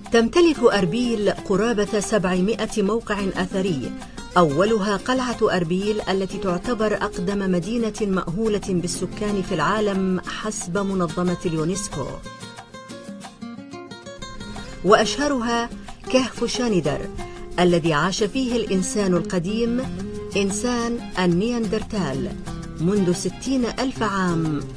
تمتلك أربيل قرابة 700 موقع أثري، أولها قلعة أربيل التي تعتبر أقدم مدينة مأهولة بالسكان في العالم حسب منظمة اليونسكو، وأشهرها كهف شاندر الذي عاش فيه الإنسان القديم إنسان النياندرتال منذ 60,000 عام